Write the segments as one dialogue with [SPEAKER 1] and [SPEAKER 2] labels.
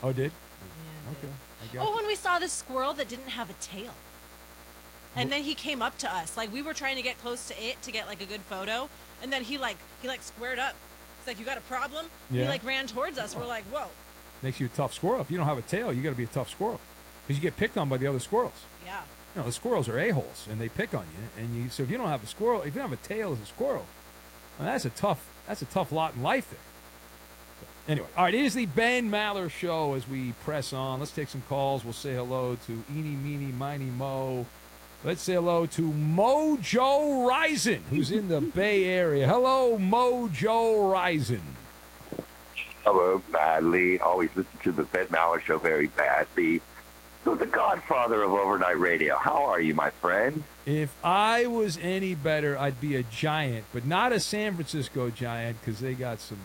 [SPEAKER 1] Oh, did?
[SPEAKER 2] Yeah,
[SPEAKER 1] Okay.
[SPEAKER 2] did.
[SPEAKER 1] I got
[SPEAKER 2] Oh, when we saw this squirrel that didn't have a tail. And then he came up to us. Like, we were trying to get close to it to get, like, a good photo. And then he squared up. He's like, you got a problem?
[SPEAKER 1] Yeah.
[SPEAKER 2] He, like, ran towards us. We're like, whoa.
[SPEAKER 1] Makes you a tough squirrel. If you don't have a tail, you got to be a tough squirrel. Because you get picked on by the other squirrels.
[SPEAKER 2] Yeah.
[SPEAKER 1] You know, the squirrels are a-holes, and they pick on you. So if you don't have a squirrel, if you don't have a tail as a squirrel, well, that's a tough lot in life there. So, anyway, all right, it is the Ben Maller Show as we press on. Let's take some calls. We'll say hello to Eeny, Meeny, Miny, Mo. Let's say hello to Mojo Rison, who's in the Bay Area. Hello, Mojo Rison.
[SPEAKER 3] Hello, badly. Always listen to the Ben Maller Show very badly. So the godfather of overnight radio. How are you, my friend?
[SPEAKER 1] If I was any better, I'd be a Giant, but not a San Francisco Giant because they got some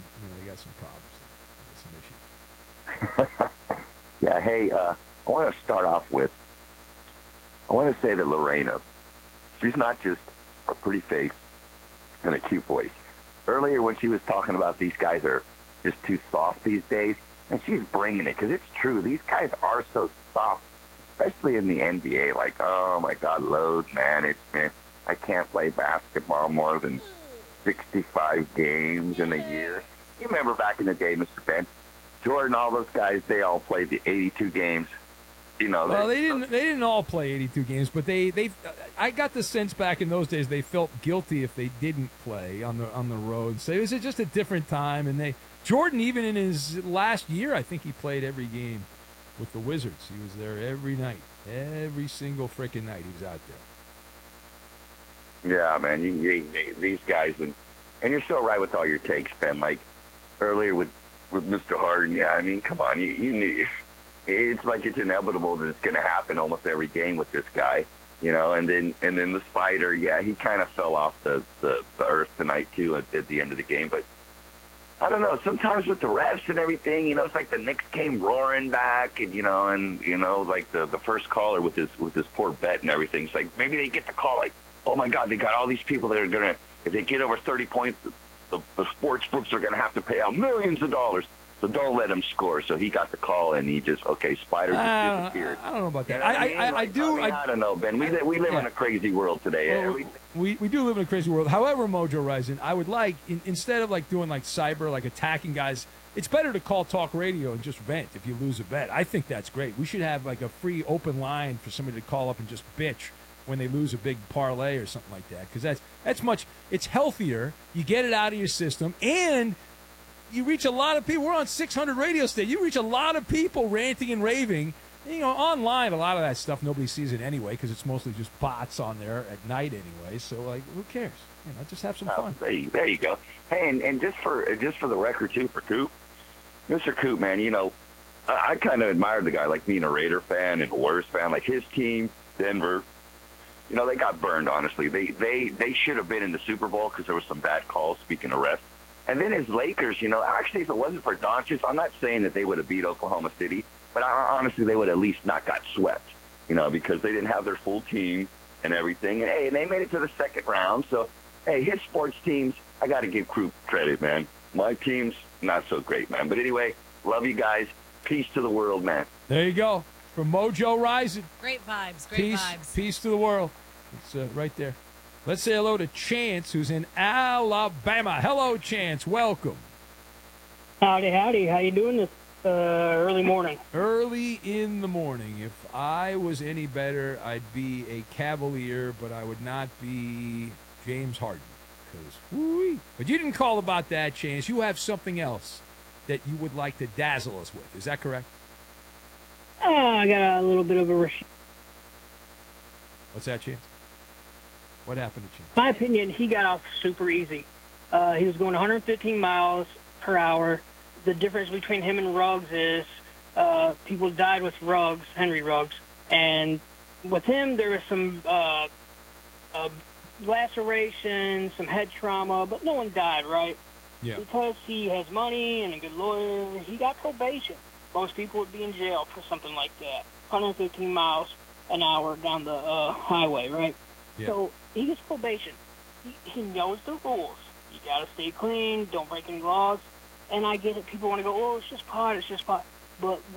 [SPEAKER 1] problems, some issues.
[SPEAKER 3] Yeah. Hey, I want to start off with. I want to say that Lorena, she's not just a pretty face and a cute voice. Earlier when she was talking about these guys are just too soft these days, and she's bringing it because it's true. These guys are so soft, especially in the NBA. Like, oh my God, load management. I can't play basketball more than 65 games in a year. You remember back in the day, Mr. Ben, Jordan, all those guys, they all played the 82 games. You know,
[SPEAKER 1] well, they didn't all play 82 games, but I got the sense back in those days they felt guilty if they didn't play on the road. So it was just a different time, and Jordan, even in his last year, I think he played every game with the Wizards. He was there every night, every single freaking night he was out
[SPEAKER 3] there. Yeah, man, these guys, and you're so right with all your takes, Ben. Like earlier with Mr. Harden, yeah, I mean, come on, you knew. It's like it's inevitable that it's going to happen almost every game with this guy, you know. And then the Spider, yeah, he kind of fell off the earth tonight too at the end of the game. But I don't know. Sometimes with the refs and everything, you know, it's like the Knicks came roaring back, and like the first caller with his poor bet and everything. It's like maybe they get the call like, oh my God, they got all these people that are gonna, if they get over 30 points, the sports books are gonna have to pay out millions of dollars. So don't let him score. So he got the call, and he just Spider just disappeared.
[SPEAKER 1] I don't know about that.
[SPEAKER 3] You know I don't know, Ben. We live in a crazy world today.
[SPEAKER 1] Well, we do live in a crazy world. However, Mojo Rison, I would like instead of like doing like cyber, like attacking guys, it's better to call talk radio and just vent if you lose a bet. I think that's great. We should have like a free open line for somebody to call up and just bitch when they lose a big parlay or something like that, because that's much. It's healthier. You get it out of your system, and you reach a lot of people. We're on 600 radio stations. You reach a lot of people ranting and raving. You know, online, a lot of that stuff, nobody sees it anyway because it's mostly just bots on there at night anyway. So, like, who cares? You know, just have some fun.
[SPEAKER 3] There you go. Hey, and just for the record, too, for Coop, Mr. Coop, man, you know, I kind of admired the guy, like being a Raider fan and a Warriors fan. Like, his team, Denver, you know, they got burned, honestly. They should have been in the Super Bowl because there was some bad calls, speaking of refs. And then his Lakers, you know, actually, if it wasn't for Doncic, I'm not saying that they would have beat Oklahoma City, but honestly, they would at least not got swept, you know, because they didn't have their full team and everything. And, hey, they made it to the second round. So, hey, his sports teams, I got to give Coop credit, man. My team's not so great, man. But anyway, love you guys. Peace to the world, man.
[SPEAKER 1] There you go. From Mojo Rison.
[SPEAKER 2] Great vibes.
[SPEAKER 1] Peace to the world. It's right there. Let's say hello to Chance, who's in Alabama. Hello, Chance. Welcome.
[SPEAKER 4] Howdy. How you doing this early morning?
[SPEAKER 1] Early in the morning. If I was any better, I'd be a Cavalier, but I would not be James Harden. But you didn't call about that, Chance. You have something else that you would like to dazzle us with. Is that correct?
[SPEAKER 4] I got a little bit of a...
[SPEAKER 1] What's that, Chance? What happened to Chance?
[SPEAKER 4] My opinion, he got off super easy. He was going 115 miles per hour. The difference between him and Ruggs is people died with Ruggs, Henry Ruggs, and with him there was some laceration, some head trauma, but no one died, right?
[SPEAKER 1] Yeah.
[SPEAKER 4] Because he has money and a good lawyer, he got probation. Most people would be in jail for something like that. 115 miles an hour down the highway, right?
[SPEAKER 1] Yeah.
[SPEAKER 4] So he gets probation. He knows the rules. You got to stay clean, don't break any laws. And I get it. People want to go, oh, it's just pot. But